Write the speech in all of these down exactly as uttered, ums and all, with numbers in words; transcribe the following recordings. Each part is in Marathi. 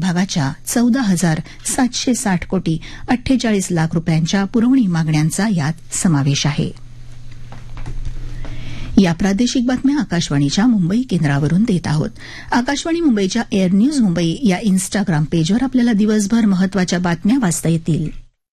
विभागाच्या चौदा हजार सातशे साठ कोटी अठ्ठेचाळीस लाख रुपयांच्या पुरवणी मागण्यांचा यात समावेश आहे. या प्रादेशिक बातम्या आकाशवाणीच्या मुंबई केंद्रावरून देत आहोत. आकाशवाणी मुंबईच्या एअर न्यूज मुंबई या इन्स्टाग्राम पेजवर आपल्याला दिवसभर महत्वाच्या बातम्या वाचता येतील.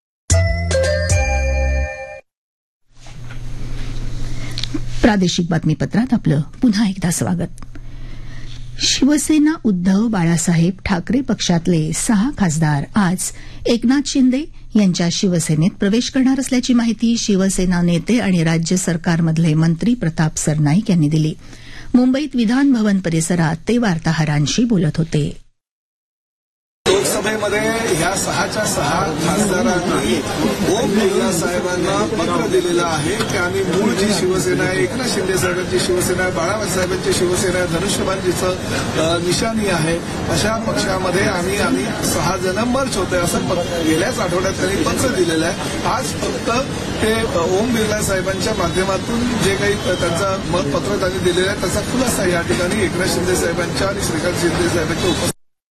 प्रादेशिक बातमीपत्रात आपलं पुन्हा एकदा स्वागत. शिवसेना उद्धव बाळासाहेब ठाकरे पक्षातले सहा खासदार आज एकनाथ शिंदे यांच्या शिवसेनेत प्रवेश करणार असल्याची माहिती शिवसेना नेते आणि राज्य सरकारमधले मंत्री प्रताप सरनाईक यांनी दिली. मुंबईत विधान भवन परिसरात ते वार्ताहरांशी बोलत होते. लोकसभेमध्ये ह्या सहाच्या सहा खासदारांनी ओम बिर्ला साहेबांना पत्र दिलेलं आहे की आम्ही मूळ जी शिवसेना आहे, एकनाथ शिंदे साहेबांची शिवसेना आहे, बाळासाहेब साहेबांची शिवसेना आहे, धनुष्यबाणजीचं निशाणी आहे, अशा पक्षामध्ये आम्ही आम्ही सहा जण मर्ज होतोय असं गेल्याच आठवड्यात त्यांनी पत्र दिलेलं आहे. आज फक्त ते ओम बिर्ला साहेबांच्या माध्यमातून जे काही त्यांचं मतपत्र त्यांनी दिलेलं आहे त्याचा खुलासा या ठिकाणी एकनाथ शिंदे साहेबांच्या आणि श्रीकांत शिंदे साहेबांच्या उपस्थितीत.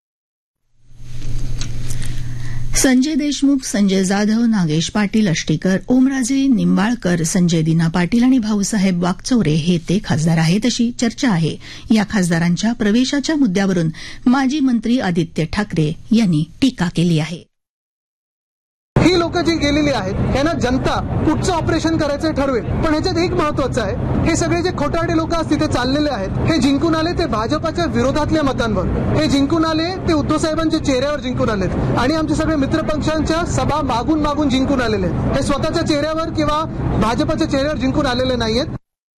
संजय देशमुख, संजय जाधव, नागेश पाटील अष्टीकर, ओमराजे निंबाळकर, संजय दिना पाटील आणि भाऊसाहेब वाकचौरे हे ते खासदार आहेत अशी चर्चा आहे. या खासदारांच्या प्रवेशाच्या मुद्द्यावरून माजी मंत्री आदित्य ठाकरे यांनी टीका केली आहे. ही लोक जी गेलेली आहेत त्यांना जनता पुढचं ऑपरेशन करायचं ठरवेल. पण ह्याच्यात एक महत्वाचं आहे, हे सगळे जे खोटारडे लोक आज तिथे चाललेले आहेत हे जिंकून आले ते भाजपाच्या विरोधातल्या मतांवर, हे जिंकून आले ते उद्धव साहेबांच्या चेहऱ्यावर जिंकून आलेत आणि आमचे सगळे मित्रपक्षांच्या सभा मागून मागून जिंकून आलेले आहेत. हे स्वतःच्या चेहऱ्यावर किंवा भाजपाच्या चेहऱ्यावर जिंकून आलेले नाहीयेत.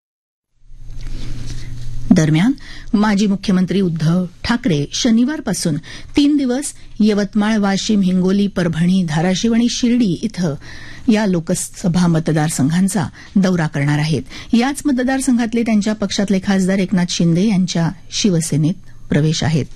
दरम्यान माजी मुख्यमंत्री उद्धव ठाकरे शनिवारपासून तीन दिवस यवतमाळ, वाशिम, हिंगोली, परभणी, धाराशिव आणि शिर्डी इथं या लोकसभा मतदारसंघांचा दौरा करणार आहेत. याच मतदारसंघातले त्यांच्या पक्षातले खासदार एकनाथ शिंदे यांच्या शिवसेनेत प्रवेश आहेत.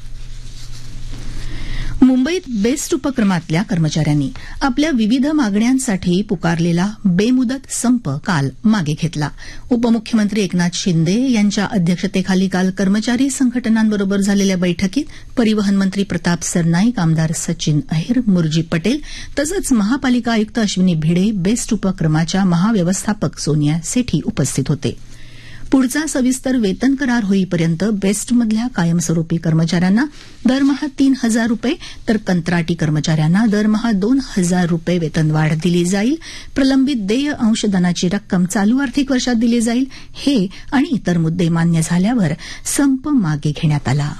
मुंबईत बेस्ट उपक्रमातल्या कर्मचाऱ्यांनी आपल्या विविध मागण्यांसाठी पुकारलेला बेमुदत संप काल मागे घेतला. उपमुख्यमंत्री एकनाथ शिंदे यांच्या अध्यक्षतेखाली काल कर्मचारी संघटनांबरोबर झालेल्या बैठकीत परिवहन मंत्री प्रताप सरनाईक, आमदार सचिन अहिर, मुरजी पटेल तसंच महापालिका आयुक्त अश्विनी भिडे, बेस्ट उपक्रमाच्या महाव्यवस्थापक सोनिया सेठी उपस्थित होते. पुढचा सविस्तर वेतन करार होईपर्यंत बेस्टमधल्या कायमस्वरूपी कर्मचाऱ्यांना दरमहा तीन हजार रुपये तर कंत्राटी कर्मचाऱ्यांना दरमहा दोन हजार रुपये वेतनवाढ दिली जाईल. प्रलंबित देय अंशदानाची रक्कम चालू आर्थिक वर्षात दिली जाईल. हे आणि इतर मुद्दे मान्य झाल्यावर संप मागे घेण्यात आला.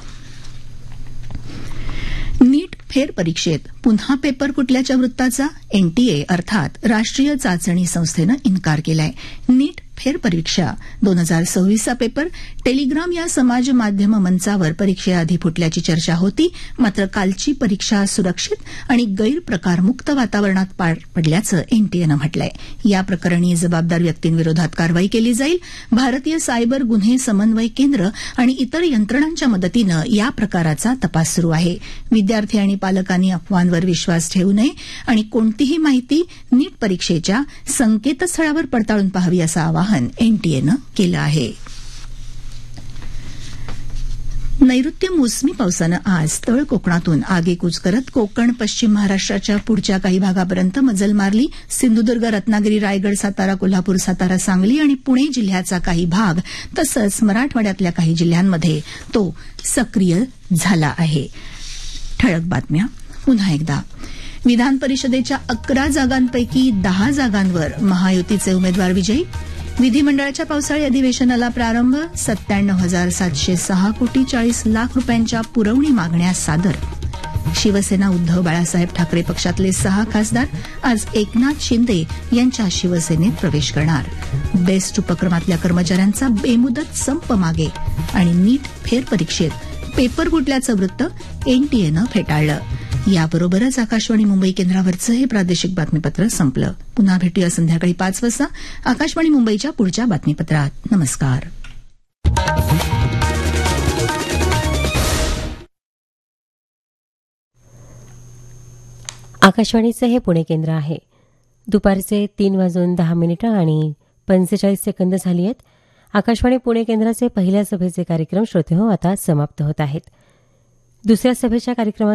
नीट फेरपरीक्षेत पुन्हा पेपर फुटल्याच्या वृत्ताचा एनटीए अर्थात राष्ट्रीय चाचणी संस्थेनं इन्कार केलाय. नीट फेरपरीक्षा दोन हजार सव्वीसचा पेपर टेलिग्राम या समाज माध्यम मंचावर परीक्षेआधी फुटल्याची चर्चा होती. मात्र कालची परीक्षा सुरक्षित आणि गैरप्रकारमुक्त वातावरणात पार पडल्याचं एनटीएनं म्हटलंय. या प्रकरणी जबाबदार व्यक्तींविरोधात कारवाई केली जाईल. भारतीय सायबर गुन्हे समन्वय केंद्र आणि इतर यंत्रणांच्या मदतीनं या प्रकाराचा तपास सुरू आहे. विद्यार्थी आणि पालकांनी अफवांवर विश्वास ठेवू नये आणि कोणतीही माहिती नीट परीक्षेच्या संकेतस्थळावर पडताळून पाहावी असं आवाहन एनटीएनं केलं आहे. नैऋत्य मोसमी पावसानं आज तळ कोकणातून आगेकूच करत कोकण, पश्चिम महाराष्ट्राच्या पुढच्या काही भागापर्यंत मजल मारली. सिंधुदुर्ग, रत्नागिरी, रायगड, सातारा, कोल्हापूर, सातारा, सांगली आणि पुणे जिल्ह्याचा काही भाग तसंच मराठवाड्यातल्या काही जिल्ह्यांमध्ये तो सक्रिय झाला आहे. ठळक बातम्या पुन्हा एकदा. विधान परिषदेच्या अकरा जागांपैकी दहा जागांवर महायुतीचे उमेदवार विजयी. विधिमंडळाच्या पावसाळी अधिवेशनाला प्रारंभ. सत्त्याण्णव हजार सातशे सहा कोटी चाळीस लाख रुपयांच्या पुरवणी मागण्या सादर. शिवसेना उद्धव बाळासाहेब ठाकरे पक्षातले सहा खासदार आज एकनाथ शिंदे यांच्या शिवसेनेत प्रवेश करणार. बेस्ट उपक्रमातल्या कर्मचाऱ्यांचा बेमुदत संप मागे आणि नीट फेरपरीक्षेत पेपर फुटल्याचं वृत्त एनटीएनं फेटाळलं. याबरोबरच आकाशवाणी मुंबई केंद्रावरचं हे प्रादेशिक बातमीपत्र संपलं. पुन्हा भेटूया संध्याकाळी पाच वाजता आकाशवाणी मुंबईच्या पुढच्या बातमीपत्रात. नमस्कार. आकाशवाणीचं हे पुणे केंद्र आहे. दुपारचे तीन वाजून दहा मिनिटं आणि पंचेचाळीस सेकंद झाली आहेत. आकाशवाणी पुणे केंद्राचे पहिल्या सभेचे कार्यक्रम श्रोते हो आता समाप्त होत आहेत. दुसऱ्या सभेच्या कार्यक्रमात